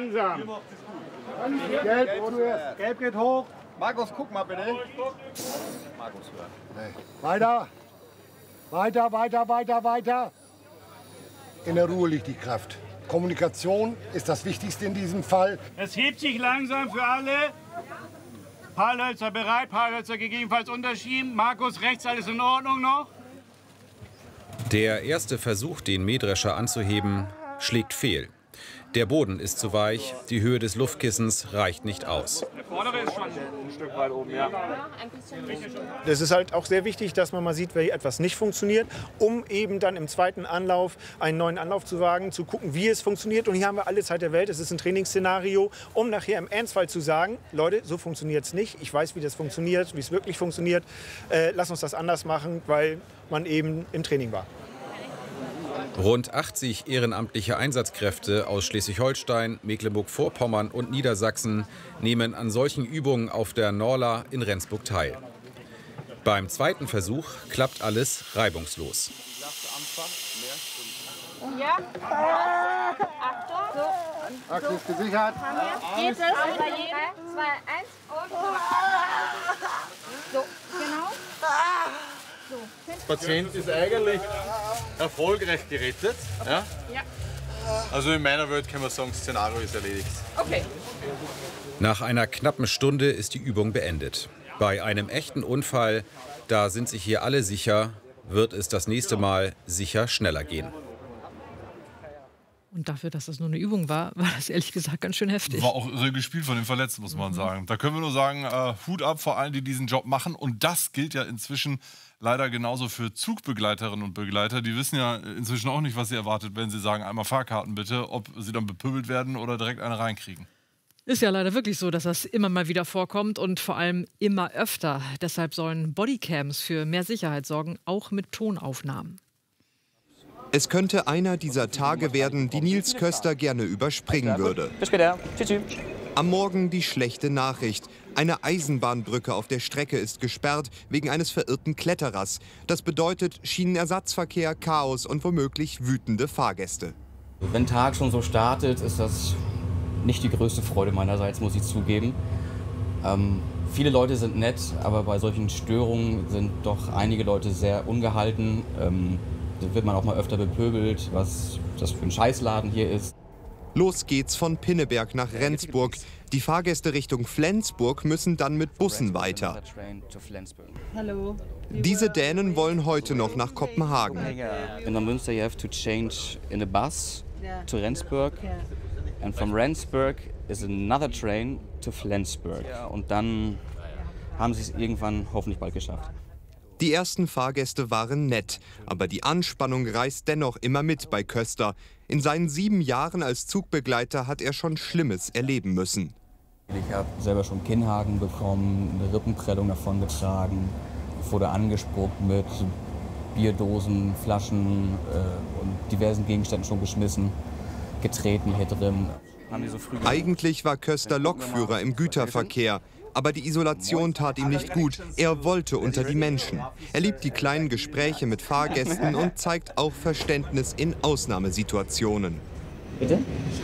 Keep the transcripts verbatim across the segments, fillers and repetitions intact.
langsam. Gelb, wo du jetzt. Gelb geht hoch. Markus, guck mal bitte. Markus, hey. Weiter. Weiter, weiter, weiter, weiter. In der Ruhe liegt die Kraft. Kommunikation ist das Wichtigste in diesem Fall. Es hebt sich langsam für alle. Palhölzer bereit, Palhölzer gegebenenfalls unterschieben. Markus, rechts, alles in Ordnung noch? Der erste Versuch, den Mähdrescher anzuheben, schlägt fehl. Der Boden ist zu weich, die Höhe des Luftkissens reicht nicht aus. Der vordere ist schon ein Stück weit oben, ja. Es ist halt auch sehr wichtig, dass man mal sieht, wenn etwas nicht funktioniert, um eben dann im zweiten Anlauf einen neuen Anlauf zu wagen, zu gucken, wie es funktioniert. Und hier haben wir alle Zeit der Welt. Es ist ein Trainingsszenario, um nachher im Ernstfall zu sagen, Leute, so funktioniert es nicht. Ich weiß, wie das funktioniert, wie es wirklich funktioniert. Äh, lass uns das anders machen, weil man eben im Training war. Rund achtzig ehrenamtliche Einsatzkräfte aus Schleswig-Holstein, Mecklenburg-Vorpommern und Niedersachsen nehmen an solchen Übungen auf der Norla in Rendsburg teil. Beim zweiten Versuch klappt alles reibungslos. Ja. Achtung. So. Achse ist gesichert. Geht es bei jedem? zwei, eins und so. Genau. So. Der Patient ist eigentlich erfolgreich gerettet. Ja? Ja. Also in meiner Welt kann man sagen, das Szenario ist erledigt. Okay. Nach einer knappen Stunde ist die Übung beendet. Bei einem echten Unfall, da sind sich hier alle sicher, wird es das nächste Mal sicher schneller gehen. Und dafür, dass das nur eine Übung war, war das ehrlich gesagt ganz schön heftig. War auch irre gespielt von den Verletzten, muss man sagen. Da können wir nur sagen, äh, Hut ab vor allen, die diesen Job machen. Und das gilt ja inzwischen leider genauso für Zugbegleiterinnen und Begleiter. Die wissen ja inzwischen auch nicht, was sie erwartet, wenn sie sagen, einmal Fahrkarten bitte, ob sie dann bepöbelt werden oder direkt eine reinkriegen. Ist ja leider wirklich so, dass das immer mal wieder vorkommt und vor allem immer öfter. Deshalb sollen Bodycams für mehr Sicherheit sorgen, auch mit Tonaufnahmen. Es könnte einer dieser Tage werden, die Nils Köster gerne überspringen würde. Bis später. Tschüss. Am Morgen die schlechte Nachricht. Eine Eisenbahnbrücke auf der Strecke ist gesperrt wegen eines verirrten Kletterers. Das bedeutet Schienenersatzverkehr, Chaos und womöglich wütende Fahrgäste. Wenn Tag schon so startet, ist das nicht die größte Freude meinerseits, muss ich zugeben. Ähm, viele Leute sind nett, aber bei solchen Störungen sind doch einige Leute sehr ungehalten. Ähm, da wird man auch mal öfter bepöbelt, was das für ein Scheißladen hier ist. Los geht's von Pinneberg nach Rendsburg. Die Fahrgäste Richtung Flensburg müssen dann mit Bussen weiter. Hallo. Diese Dänen wollen heute noch nach Kopenhagen. In Münster you have to change in a bus to Rendsburg. And from Rendsburg is another train to Flensburg. Und dann haben sie es irgendwann hoffentlich bald geschafft. Die ersten Fahrgäste waren nett, aber die Anspannung reißt dennoch immer mit bei Köster. In seinen sieben Jahren als Zugbegleiter hat er schon Schlimmes erleben müssen. Ich habe selber schon Kinnhaken bekommen, eine Rippenprellung davon getragen, wurde angespuckt mit Bierdosen, Flaschen äh, und diversen Gegenständen schon geschmissen, getreten hier drin. Haben die so früh Eigentlich war Köster Lokführer im Güterverkehr. Aber die Isolation tat ihm nicht gut. Er wollte unter die Menschen. Er liebt die kleinen Gespräche mit Fahrgästen und zeigt auch Verständnis in Ausnahmesituationen. Bitte?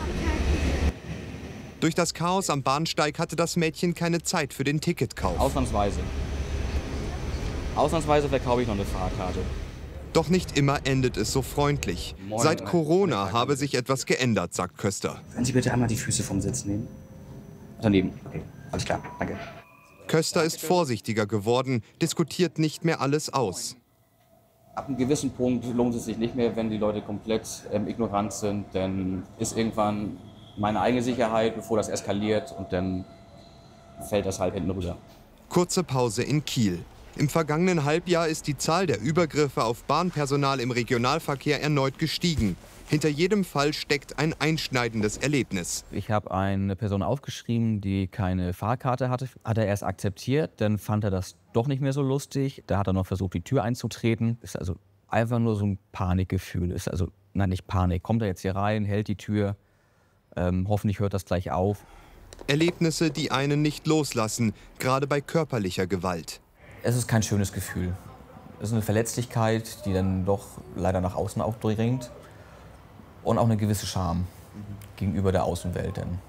Durch das Chaos am Bahnsteig hatte das Mädchen keine Zeit für den Ticketkauf. Ausnahmsweise. Ausnahmsweise verkaufe ich noch eine Fahrkarte. Doch nicht immer endet es so freundlich. Seit Corona habe sich etwas geändert, sagt Köster. Können Sie bitte einmal die Füße vom Sitz nehmen? Daneben. Okay. Alles klar, danke. Köster ist vorsichtiger geworden, diskutiert nicht mehr alles aus. Ab einem gewissen Punkt lohnt es sich nicht mehr, wenn die Leute komplett ähm, ignorant sind. Dann ist irgendwann meine eigene Sicherheit, bevor das eskaliert, und dann fällt das halt hinten rüber. Kurze Pause in Kiel. Im vergangenen Halbjahr ist die Zahl der Übergriffe auf Bahnpersonal im Regionalverkehr erneut gestiegen. Hinter jedem Fall steckt ein einschneidendes Erlebnis. Ich habe eine Person aufgeschrieben, die keine Fahrkarte hatte. Hat er erst akzeptiert, dann fand er das doch nicht mehr so lustig. Da hat er noch versucht, die Tür einzutreten. Ist also einfach nur so ein Panikgefühl. Ist also, nein, nicht Panik. Kommt er jetzt hier rein, hält die Tür. Ähm, hoffentlich hört das gleich auf. Erlebnisse, die einen nicht loslassen, gerade bei körperlicher Gewalt. Es ist kein schönes Gefühl. Es ist eine Verletzlichkeit, die dann doch leider nach außen aufdringt. Und auch eine gewisse Scham mhm. gegenüber der Außenwelt. Denn